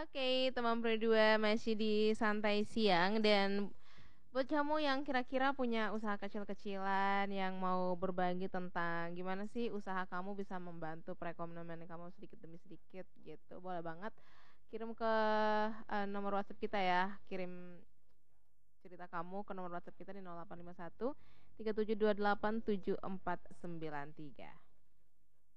Oke, teman berdua masih di santai siang dan buat kamu yang kira-kira punya usaha kecil-kecilan yang mau berbagi tentang gimana sih usaha kamu bisa membantu perekonomian kamu sedikit demi sedikit gitu. Boleh banget kirim ke nomor WhatsApp kita ya. Kirim cerita kamu ke nomor WhatsApp kita di 0851 3728 7493.